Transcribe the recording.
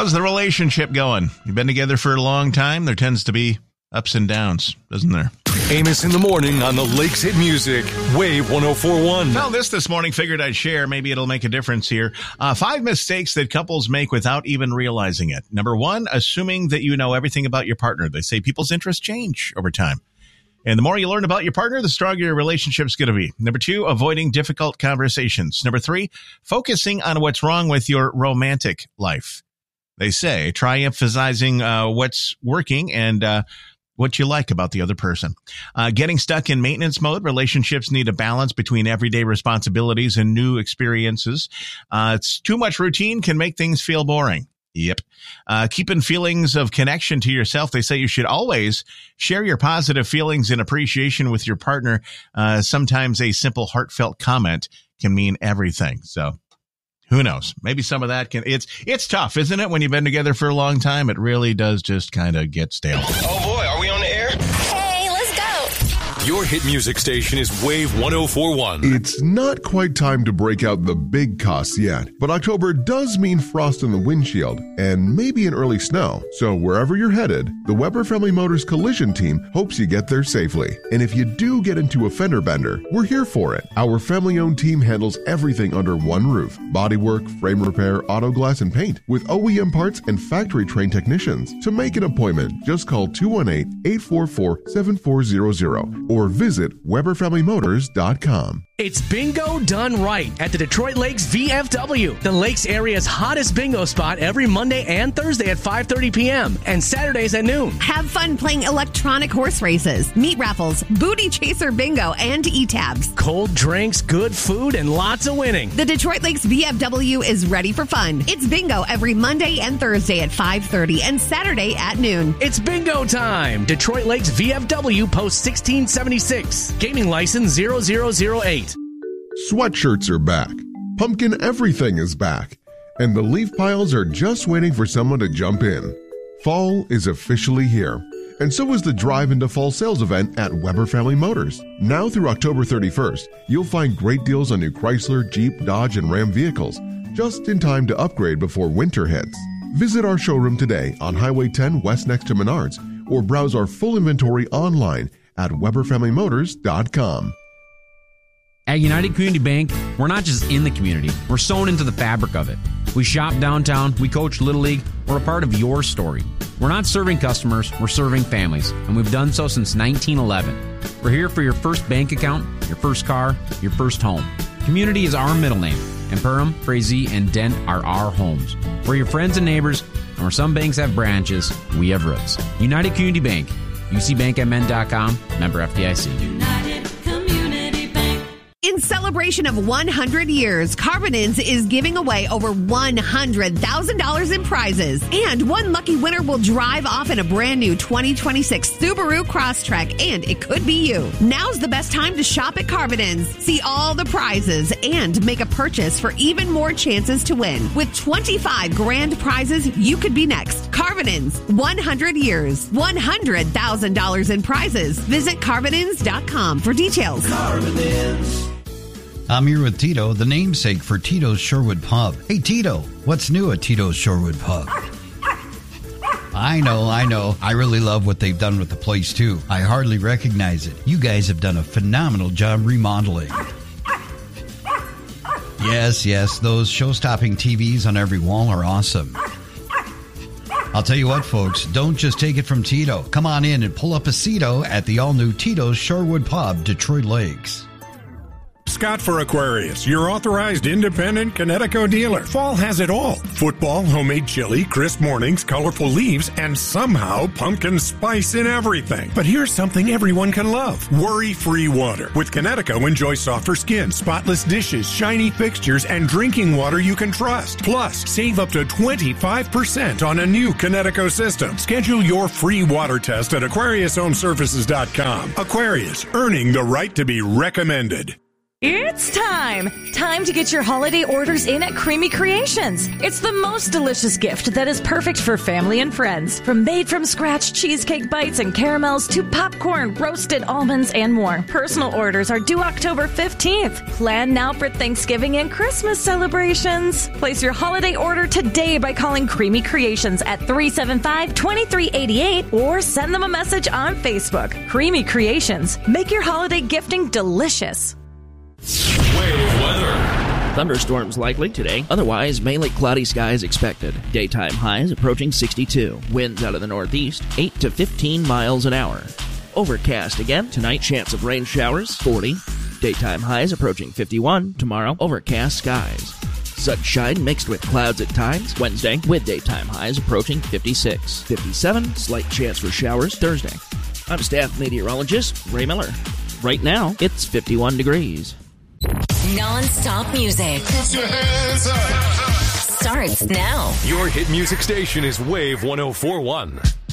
How's the relationship going? You've been together for a long time. There tends to be ups and downs, doesn't there? Amos in the morning on the Lakes Hit Music, Wave 104.1. Found this morning, figured I'd share. Maybe it'll make a difference here. 5 mistakes that couples make without even realizing it. Number 1, assuming that you know everything about your partner. They say people's interests change over time. And the more you learn about your partner, the stronger your relationship's going to be. Number 2, avoiding difficult conversations. Number 3, focusing on what's wrong with your romantic life. They say try emphasizing what's working and what you like about the other person. Getting stuck in maintenance mode. Relationships need a balance between everyday responsibilities and new experiences. It's too much routine can make things feel boring. Yep. Keeping feelings of connection to yourself. They say you should always share your positive feelings and appreciation with your partner. Sometimes a simple heartfelt comment can mean everything. So who knows? Maybe some of that it's tough, isn't it? When you've been together for a long time, it really does just kind of get stale. Oh boy, are we on the air? Hey, let's go. Your hit music station is Wave 104.1. It's not quite time to break out the big costs yet, but October does mean frost in the windshield and maybe an early snow. So wherever you're headed, the Weber Family Motors Collision Team hopes you get there safely. And if you do get into a fender bender, we're here for it. Our family-owned team handles everything under one roof: bodywork, frame repair, auto glass, and paint, with OEM parts and factory-trained technicians. To make an appointment, just call 218-844-7400 or visit WeberFamilyMotors.com. It's bingo done right at the Detroit Lakes VFW, the Lakes area's hottest bingo spot, every Monday and Thursday at 5:30 p.m. and Saturdays at noon. Have fun playing electronic horse races, meat raffles, booty chaser bingo, and e-tabs. Cold drinks, good food, and lots of winning. The Detroit Lakes VFW is ready for fun. It's bingo every Monday and Thursday at 5:30 and Saturday at noon. It's bingo time. Detroit Lakes VFW, Post 1676. Gaming license 0008. Sweatshirts are back. Pumpkin everything is back. And the leaf piles are just waiting for someone to jump in. Fall is officially here. And so is the Drive into Fall sales event at Weber Family Motors. Now through October 31st, you'll find great deals on new Chrysler, Jeep, Dodge, and Ram vehicles, just in time to upgrade before winter hits. Visit our showroom today on Highway 10 West next to Menards, or browse our full inventory online at WeberFamilyMotors.com. At United Community Bank, we're not just in the community, we're sewn into the fabric of it. We shop downtown, we coach Little League, we're a part of your story. We're not serving customers, we're serving families, and we've done so since 1911. We're here for your first bank account, your first car, your first home. Community is our middle name, and Perham, Frazee, and Dent are our homes. We're your friends and neighbors, and where some banks have branches, we have roots. United Community Bank, ucbankmn.com, member FDIC. In celebration of 100 years, Carbonins is giving away over $100,000 in prizes. And one lucky winner will drive off in a brand new 2026 Subaru Crosstrek, and it could be you. Now's the best time to shop at Carbonins. See all the prizes and make a purchase for even more chances to win. With 25 grand prizes, you could be next. Carbonins, 100 years, $100,000 in prizes. Visit Carbonins.com for details. Carbonins. I'm here with Tito, the namesake for Tito's Shorewood Pub. Hey, Tito, what's new at Tito's Shorewood Pub? I know. I really love what they've done with the place, too. I hardly recognize it. You guys have done a phenomenal job remodeling. Yes, those show-stopping TVs on every wall are awesome. I'll tell you what, folks, don't just take it from Tito. Come on in and pull up a seato at the all-new Tito's Shorewood Pub, Detroit Lakes. Scott for Aquarius, your authorized independent Connecticut dealer. Fall has it all. Football, homemade chili, crisp mornings, colorful leaves, and somehow pumpkin spice in everything. But here's something everyone can love. Worry-free water. With Connecticut, enjoy softer skin, spotless dishes, shiny fixtures, and drinking water you can trust. Plus, save up to 25% on a new Connecticut system. Schedule your free water test at AquariusHomeservices.com. Aquarius, earning the right to be recommended. It's time! Time to get your holiday orders in at Creamy Creations. It's the most delicious gift that is perfect for family and friends. From made-from-scratch cheesecake bites and caramels to popcorn, roasted almonds, and more. Personal orders are due October 15th. Plan now for Thanksgiving and Christmas celebrations. Place your holiday order today by calling Creamy Creations at 375-2388 or send them a message on Facebook. Creamy Creations. Make your holiday gifting delicious. Wave weather. Thunderstorms likely today. Otherwise, mainly cloudy skies expected. Daytime highs approaching 62. Winds out of the northeast, 8 to 15 miles an hour. Overcast again. Tonight, chance of rain showers, 40. Daytime highs approaching 51. Tomorrow, overcast skies. Sunshine mixed with clouds at times. Wednesday, with daytime highs approaching 56. 57, slight chance for showers Thursday. I'm staff meteorologist Ray Miller. Right now, it's 51 degrees. Non-stop music. Put your hands up. Starts now. Your hit music station is Wave 104.1.